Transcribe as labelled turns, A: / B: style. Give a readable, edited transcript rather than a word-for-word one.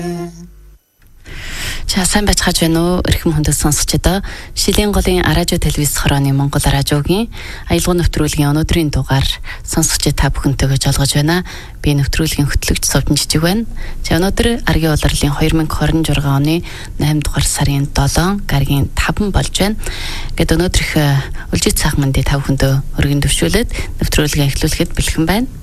A: За сайн байцгааж байна уу? Эрхэм хүндэт сонсогчдоо. Шилийн голын радио телевиз хорооны Монгол радиогийн аялал нэвтрүүлгийн өнөөдрийн дугаар сонсогчид та бүхэнтэйгээ жолгож байна. Би нэвтрүүлгийн хөтлөгч Совдон Жижиг байна. За өнөөдөр Аргийн улирлын 2026 оны 8 дугаар сарын 7 гарагийн 5 болж байна. Гэт өнөөдрөх үлжид цаах мэндийг та бүхэндээ өргөн төвшүүлээд нэвтрүүлгээ эхлүүлэхэд бэлхэн байна.